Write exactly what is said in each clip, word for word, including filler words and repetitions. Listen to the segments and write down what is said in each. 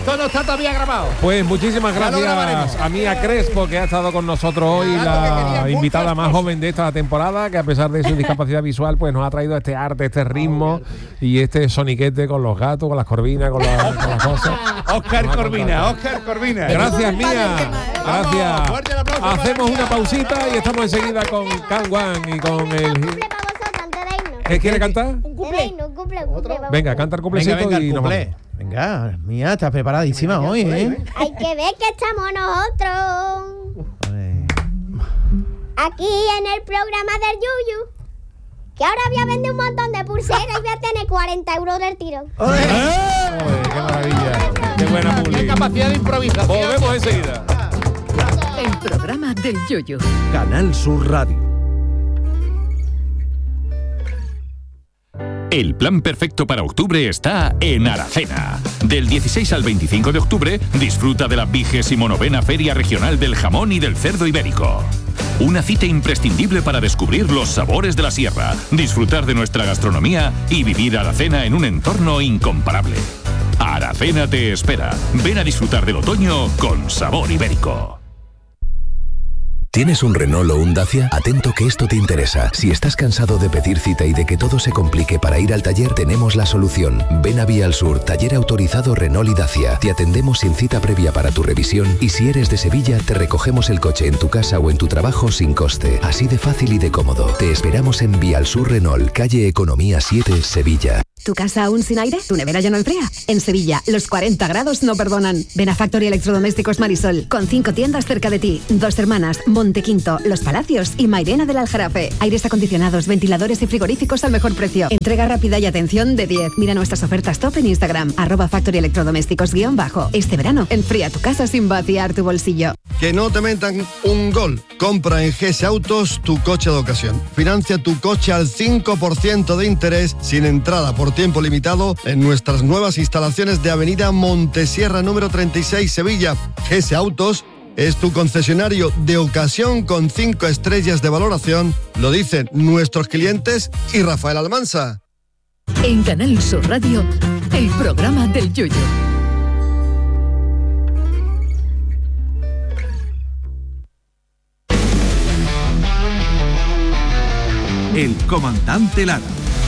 esto no está todavía grabado. Pues muchísimas gracias a Mía Crespo, que ha estado con nosotros hoy, la invitada más joven de esta temporada, que a pesar de su discapacidad visual, pues nos ha traído este arte, este ritmo y este soniquete con los gatos, con las corvinas, con, la, con las cosas. Oscar Corvina, Oscar Corvina. Gracias, Mía. Gracias. Hacemos una pausita y estamos enseguida con Can One y con el... ¿Qué quiere cantar? Un cumple. Un cumple, un cumple. Venga, canta el cumplecito venga, venga, y el nos cumple. vamos. Venga, Mía, estás preparadísima hoy, ¿eh? Hay que ver que estamos nosotros aquí en el programa del Yuyu, que ahora voy a vender un montón de pulseras y voy a tener cuarenta euros del tiro. ¡Oye! ¡Qué maravilla! ¡Qué buena publicidad! ¡Qué capacidad de improvisación! Volvemos enseguida. El programa del Yuyu. Canal Sur Radio. El plan perfecto para octubre está en Aracena. Del dieciséis al veinticinco de octubre, disfruta de la vigésimo novena Feria Regional del Jamón y del Cerdo Ibérico. Una cita imprescindible para descubrir los sabores de la sierra, disfrutar de nuestra gastronomía y vivir Aracena en un entorno incomparable. Aracena te espera. Ven a disfrutar del otoño con sabor ibérico. ¿Tienes un Renault o un Dacia? Atento que esto te interesa. Si estás cansado de pedir cita y de que todo se complique para ir al taller, tenemos la solución. Ven a Vía al Sur, taller autorizado Renault y Dacia. Te atendemos sin cita previa para tu revisión y si eres de Sevilla, te recogemos el coche en tu casa o en tu trabajo sin coste. Así de fácil y de cómodo. Te esperamos en Vía al Sur Renault, calle Economía siete, Sevilla. ¿Tu casa aún sin aire? ¿Tu nevera ya no enfría? En Sevilla, los cuarenta grados no perdonan. Ven a Factory Electrodomésticos Marisol, con cinco tiendas cerca de ti. Dos Hermanas, Montequinto, Los Palacios y Mairena del Aljarafe. Aires acondicionados, ventiladores y frigoríficos al mejor precio. Entrega rápida y atención de diez. Mira nuestras ofertas top en Instagram, arroba Factory Electrodomésticos guión bajo. Este verano, enfría tu casa sin vaciar tu bolsillo. Que no te metan un gol. Compra en G S Autos tu coche de ocasión. Financia tu coche al cinco por ciento de interés sin entrada por tiempo limitado en nuestras nuevas instalaciones de Avenida Montesierra número treinta y seis, Sevilla. G S Autos es tu concesionario de ocasión con cinco estrellas de valoración. Lo dicen nuestros clientes y Rafael Almansa. En Canal Sur Radio, el programa del Yuyu. El comandante Lara.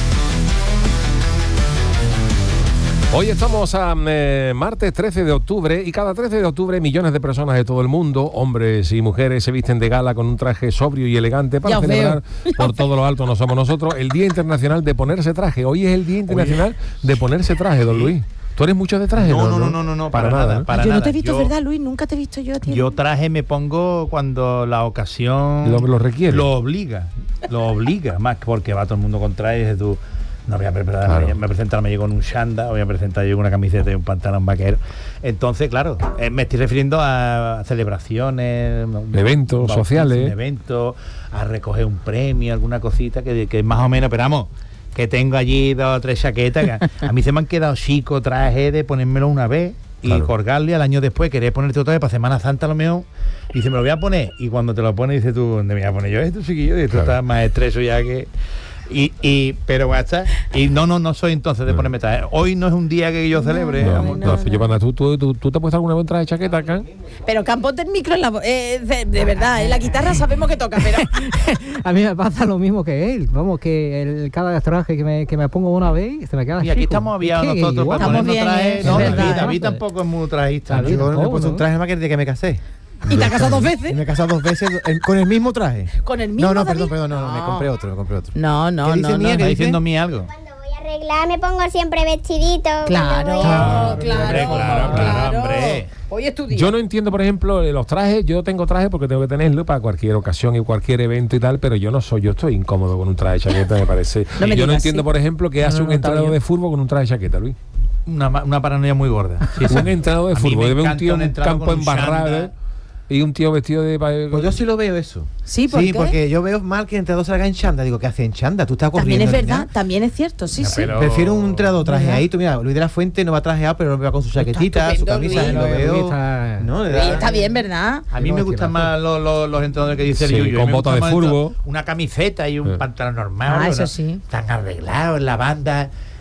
Hoy estamos a eh, martes trece de octubre y cada trece de octubre millones de personas de todo el mundo, hombres y mujeres, se visten de gala con un traje sobrio y elegante para celebrar por todo lo alto no somos nosotros el Día Internacional de ponerse traje. Hoy es el Día Internacional Oye. de ponerse traje, don Luis. ¿Tú eres mucho de traje? No, no, no, no, no, no para, para nada. nada para yo nada. no te he visto, yo, ¿verdad, Luis? Nunca te he visto yo, tío. Yo traje me pongo cuando la ocasión lo, lo requiere. Lo obliga, lo obliga, más porque va todo el mundo con traje y dices tú, no voy a preparar, claro. me presentarme yo con un chanda, voy a presentar yo con una camiseta y un pantalón vaquero. Entonces, claro, eh, me estoy refiriendo a celebraciones, eventos bautizos, sociales, eventos, a recoger un premio, alguna cosita que, que más o menos, pero vamos, que tengo allí dos o tres chaquetas que a mí se me han quedado chicos traje de ponérmelo una vez y claro. colgarle al año después, querés ponerte otra vez para Semana Santa a lo mejor, y dice, me lo voy a poner, y cuando te lo pones dices tú, ¿dónde me voy a poner yo esto, chiquillo? Y tú claro. estás más estreso ya que... Y, y pero basta y no no no soy entonces de no. ponerme traje. Hoy no es un día que yo celebre. No, no, no, no. Yo, ¿tú, tú, tú, ¿Tú te has puesto alguna vez traje de chaqueta acá? Pero Campo del micro en la eh, de, de verdad, en la guitarra sabemos que toca, pero a mí me pasa lo mismo que él. Vamos, que el, cada traje que me, que me pongo una vez se me queda y chico. aquí estamos aviados nosotros para ponernos traje. No, David, David tampoco es muy trajista. David, Yo no, me he puesto ¿no? un traje más que desde que me casé. ¿Y te has casado dos veces? Y me he casado dos veces con el mismo traje. ¿Con el mismo? No, no, David? perdón, perdón, no, no, me compré otro, me compré otro. No, no, ¿Qué dice no, Mía? no. ¿Está diciendo Mía algo? Cuando voy a arreglar me pongo siempre vestidito. Claro, a... claro, claro, hombre, claro, claro, hombre. Hoy es tu día. Yo no entiendo, por ejemplo, los trajes. Yo tengo trajes porque tengo que tenerlo para cualquier ocasión y cualquier evento y tal, pero yo no soy, yo estoy incómodo con un traje de chaqueta, me parece. No me yo no digas, entiendo, sí. por ejemplo, que No, hace no, un no, entrenador de fútbol con un traje de chaqueta, Luis. Una, una paranoia muy gorda. Sí, un entrenador de fútbol, debe un tío en un campo un embarrado y un tío vestido de... Pues yo sí lo veo eso. Sí, ¿por sí qué? porque yo veo mal que el entrenador salga en chanda. Digo, ¿qué hace en chanda? Tú estás corriendo. También es verdad, ¿no? también es cierto, sí, no, sí. Pero... Prefiero un entrenador trajeadito. Mira, Luis de la Fuente no va trajeado, pero va con su chaquetita, su camisa, Luis. lo veo. Está... No, Luis, está bien, ¿verdad? A mí me gustan más los, los, los entrenadores que dice sí, el Yuyu. con botas de fútbol. Una camiseta y un sí. pantalón normal. Ah, ¿no? eso sí. Están arreglados, la banda...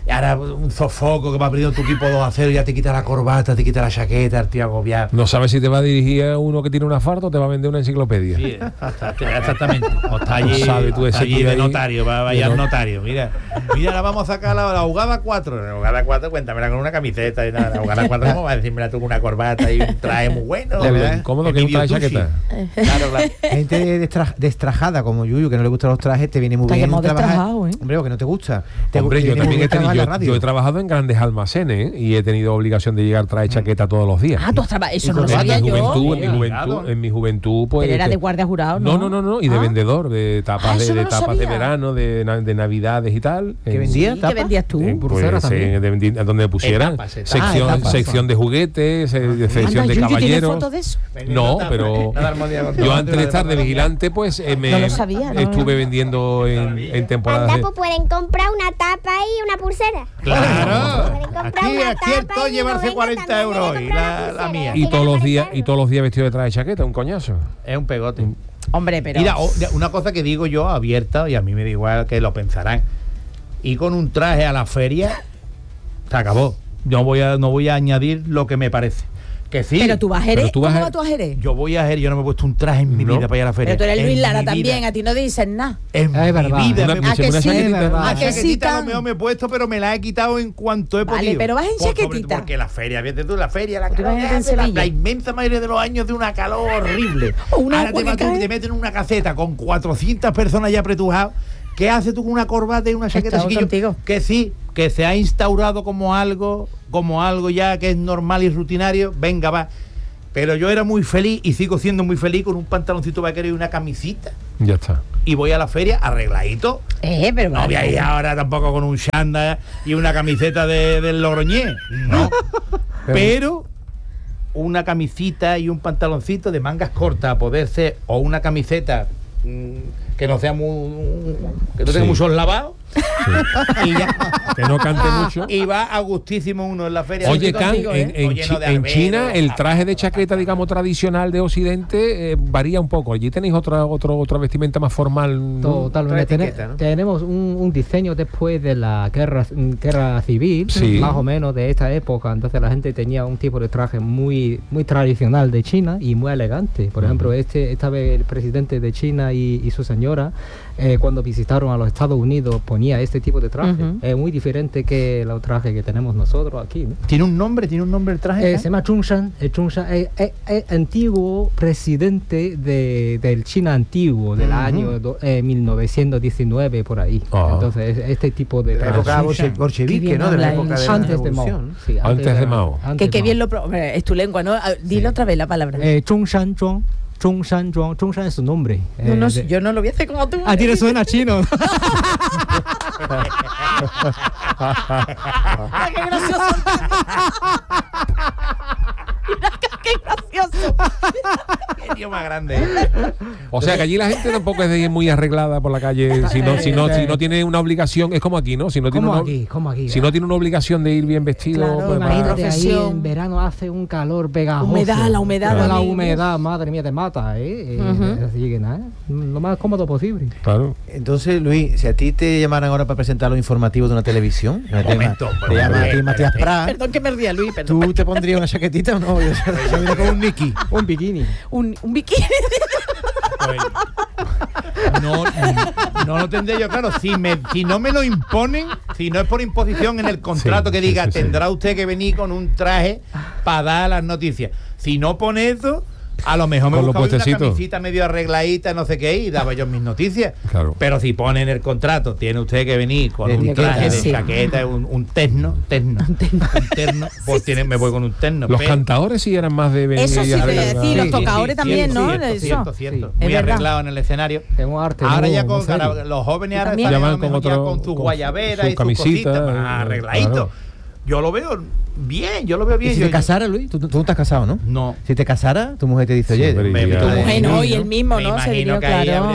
Y ahora un sofoco que va perdiendo tu equipo dos a cero, ya te quita la corbata, te quita la chaqueta, el tío agobiado. No sabes si te va a dirigir a uno que tiene una farda o te va a vender una enciclopedia. Sí, exactamente. O está allí, sabe tú está ese allí tío de ahí, notario, va a vaya de al no- notario. Mira, mira, ahora vamos a sacar la, la jugada cuatro. La jugada cuatro, cuéntamela con una camiseta y nada. La jugada cuatro, ¿cómo vas a decirme tú con una corbata y un traje muy bueno? De ¿verdad? verdad, cómodo que un traje Envidiotushi. chaqueta. Claro, claro. Gente destra- destrajada como Yuyu, que no le gustan los trajes, te viene muy Te bien hemos trabajar. destrajado, ¿eh? Hombre, porque no te gusta. Te, Hombre, te yo viene también muy he bien trabajar tenido, en la yo, radio. yo he trabajado en grandes almacenes y he tenido obligación de llegar traje chaqueta todos los días. Ah, tú has trabajado. Eso Y no lo con sabía en mi yo. juventud, en mi Obligado, juventud, ¿no? en mi juventud, pues. Pero era que- de guardia jurado, ¿no? No, no, no, no, y de Ah. vendedor, de tapas, Ah, de, eso no de lo tapas de sabía. verano, de, na- de navidades y tal. ¿Qué En- vendía? ¿Y ¿Tapa? qué vendías tú? Eh, Pulseras pues, también. eh, de vendi- donde pusieran Etapas, etapas. sección, Ah, etapas. sección de juguetes, eh, de sección Anda, de Yuyu, ¿tienes caballeros. fotos de eso? No, pero Nada armonía con yo todo. antes de estar de vigilante, pues eh, me No lo sabía, no, estuve no. vendiendo en, en temporadas Anda, de, pues pueden comprar una tapa y una pulsera. Claro. Pueden comprar Aquí, una aquí tapa el todo y llevarse venga, cuarenta también euros pueden y comprar la, una la pulsera. mía. y todos los días y Aparecerlo. todos los días vestido de traje chaqueta, un coñazo. Es un pegote. Hombre, pero. Mira, o- de- una cosa que digo yo abierta, y a mí me da igual que lo pensarán. Y con un traje a la feria, se acabó. Yo voy a, no voy a añadir lo que me parece. Que sí. Pero tú vas a Jerez. Pero tú vas ¿Cómo a- vas tú a Jerez? Yo voy a Jerez, yo no me he puesto un traje en mi No. vida para ir a la feria. Pero tú eres Luis En Lara mi también, vida. a ti no dicen nada. En Es mi verdad. vida Una- me- una ¿A que sí? chaquetita. verdad. La ¿A que sí, chaquetita a lo tan? mejor me he puesto, pero me la he quitado en cuanto he Vale, podido. pero vas en Por- sobre- chaquetita. Porque la feria, fíjate tú, la feria, la Tú calor imagínate que en hace, la, Sevilla. la inmensa mayoría de los años de una calor horrible. O una Ahora agua te, vas que tú y cae. te meten en una caseta con cuatrocientas personas ya apretujadas. ¿Qué haces tú con una corbata y una chaqueta, Estamos chiquillo? contigo. Que sí, que se ha instaurado como algo, como algo ya que es normal y rutinario. Venga, va. Pero yo era muy feliz y sigo siendo muy feliz con un pantaloncito vaquero y una camisita. Ya está. Y voy a la feria arregladito. Eh, pero. No voy a ir ahora tampoco con un chándal y una camiseta de, del Logroñé. No. Pero una camisita y un pantaloncito de mangas cortas, a poder ser, o una camiseta mm, que no sea muy. que no tenga Sí. muchos lavados. Y ya. Que no cante mucho. Y va a gustísimo uno en la feria. Oye, Estoy Can, contigo, en, ¿eh? en O Chi- lleno de en arberos, China el traje de zapatos. chaqueta, digamos, tradicional de Occidente eh, varía un poco. Allí tenéis otra otra otra vestimenta más formal, ¿no? Totalmente. Otra Tene- etiqueta, ¿no? Tenemos un, un diseño después de la guerra, guerra civil, Sí. más o menos de esta época. Entonces la gente tenía un tipo de traje muy muy tradicional de China y muy elegante. Por ejemplo, este esta vez el presidente de China y, y su señora, eh, cuando visitaron a los Estados Unidos, ponía este tipo de traje. Ujú. Es muy diferente que los trajes que tenemos nosotros aquí, ¿no? ¿Tiene un nombre? ¿Tiene un nombre el traje? Eh, se llama Zhongshan. El Zhongshan es, es- es antiguo presidente de, del China antiguo, del Ujú. año do- eh, mil novecientos diecinueve, por ahí. Ah. Entonces, es- este tipo de De la trajes. época Zhongshan. bolche- bolchevique, Qué bien ¿no? De la habláis. época de la Antes de Mao. revolución. Sí, Antes de Mao. antes Que de qué Mao. bien lo. pro- hombre, es tu lengua, ¿no? Ah, Dile otra vez la palabra. Eh, Zhongshan Zhuang. Zhongshan Zhuang. Zhongshan es su nombre. no, no, Eh, de- yo no lo voy a hacer como tú. A ti le suena chino. Ah, qué gracioso. Mira, qué gracioso. Qué tío más grande. ¿eh? O sea que allí la gente tampoco es de ir muy arreglada por la calle, si no, si no, si no tiene una obligación, es como aquí, ¿no? Si no tiene Como una, aquí, como aquí. si no tiene una obligación de ir bien vestido, Claro, pues va- Imagínate, ahí Profesión. en verano hace un calor pegajoso. Humedad, la humedad, Toda La David. humedad, madre mía, te mata, ¿eh? Eh, Ujú. Así que nada, lo más cómodo posible. claro. Entonces, Luis, si a ti te llamaran ahora para presentar los informativos de una televisión, te llama- momento, te llama a ti espérate, Matías espérate. Prat, Perdón que me ría, Luis, perdón. ¿tú te pondrías una chaquetita o no? Yo, yo vine con un Mickey. Un bikini. Un, un bikini. Pues, no, no lo tendré yo claro. Si, me, si no me lo imponen, si no es por imposición en el contrato Sí, que sí, diga, sí, sí. tendrá usted que venir con un traje para dar las noticias. Si no pone eso, a lo mejor me Con los buscaba una puestecitos. camisita medio arregladita, no sé qué, y daba yo mis noticias. Claro. Pero si pone en el contrato, tiene usted que venir con De un etiqueta, traje de sí. chaqueta, un, un terno, terno, un terno, pues tiene, me voy con un terno. Los pero- cantadores sí eran más de venir Eso sí te arreglados. voy a decir, los Sí, tocadores sí, también, cierto, ¿no? Cierto, Eso. cierto, cierto. Es Muy verdad. arreglado en el escenario. Tengo arte. Ahora muy- ya muy con serio. cara- los jóvenes ahora también. están Ya a van lo mejor con ya otro- con sus con guayaberas su y sus camisita, cositas eh, más arregladitos. claro. Yo lo veo bien, yo lo veo bien. ¿Y si Yo- te casaras, Luis? ¿Tú, tú no estás casado, ¿no? No. Si te casaras, tu mujer te dice, Sí, oye, hombre, me ya. invito a- Tu mujer no, Luis, y el mismo, Me ¿no? Se imagino diría, que ahí claro. habría,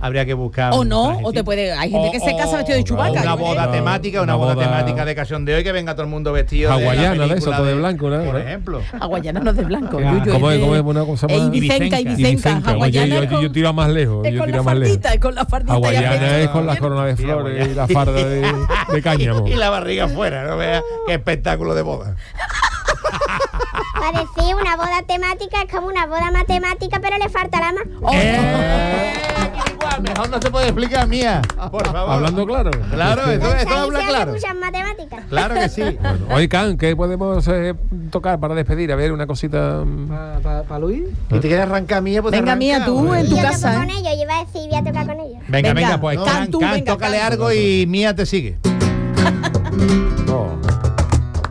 habría que buscar. O no, o te puede. Hay gente o, que se casa vestido de Chewbacca. Una boda temática, una, una boda, boda temática de cachondeo y que venga todo el mundo vestido hawaiana, de eso, todo de blanco, ¿no? Por ejemplo. Hawaiana no es de blanco. ¿Cómo es? ¿Cómo es una cosa más? Ibicenca, Ibicenca. Hawaiana yo tiro más lejos. Es con la fardita, con la fardita. Hawaiana es con las coronas de flores y la farda de cáñamo. Y la barriga afuera, no veas qué espectáculo de boda. Para decir una boda temática es como una boda matemática, pero le falta la más. Oh. Eh, mejor no se puede explicar, Mía. Por favor. Hablando claro. Claro, esto, esto habla claro. Muchas matemáticas. Claro que sí. Bueno, oye, Can, ¿qué podemos eh, tocar para despedir? A ver, una cosita. ¿Para pa, pa Luis? ¿Y te quieres arrancar, Mía? Pues venga, Mía, tú bueno. en tu yo casa. Yo con ellos, yo iba a decir, voy a tocar con ellos. Venga, venga, venga pues, no, Can, Can, Can, tócale can. algo y Mía te sigue. No.